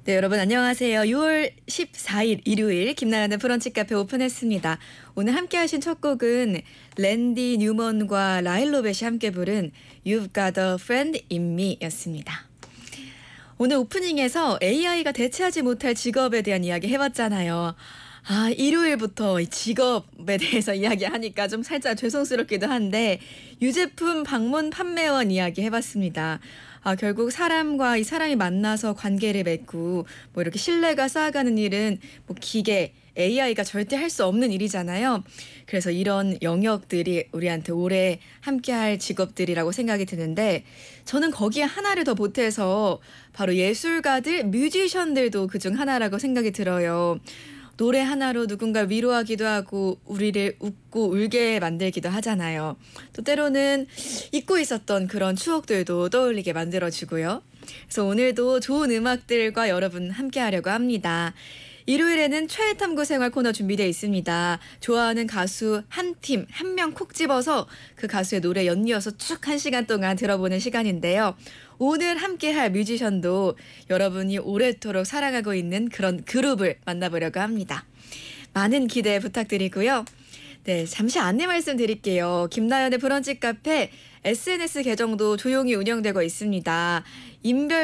네, 여러분 안녕하세요. 6월 14일 일요일 김나연의 브런치 카페 오픈했습니다. 오늘 함께 하신 첫 곡은 랜디 뉴먼과 라일 로벳이 함께 부른 You've Got a Friend in Me 였습니다. 오늘 오프닝에서 AI가 대체하지 못할 직업에 대한 이야기 해봤잖아요. 일요일부터 이 직업에 대해서 이야기하니까 좀 살짝 죄송스럽기도 한데 유제품 방문 판매원 이야기 해봤습니다. 결국 사람과 이 사람이 만나서 관계를 맺고 뭐 이렇게 신뢰가 쌓아가는 일은 뭐 기계, AI가 절대 할 수 없는 일이잖아요. 그래서 이런 영역들이 우리한테 오래 함께할 직업들이라고 생각이 드는데 저는 거기에 하나를 더 보태서 바로 예술가들, 뮤지션들도 그중 하나라고 생각이 들어요. 노래 하나로 누군가 위로하기도 하고 우리를 웃고 울게 만들기도 하잖아요. 또 때로는 잊고 있었던 그런 추억들도 떠올리게 만들어주고요. 그래서 오늘도 좋은 음악들과 여러분 함께 하려고 합니다. 일요일에는 최애 탐구 생활 코너 준비되어 있습니다. 좋아하는 가수 한 팀, 한 명 콕 집어서 그 가수의 노래 연이어서 쭉 1시간 동안 들어보는 시간인데요. 오늘 함께할 뮤지션도 여러분이 오래도록 사랑하고 있는 그런 그룹을 만나보려고 합니다. 많은 기대 부탁드리고요. 네, 잠시 안내 말씀드릴게요. 김나연의 브런치 카페 SNS 계정도 조용히 운영되고 있습니다. 인별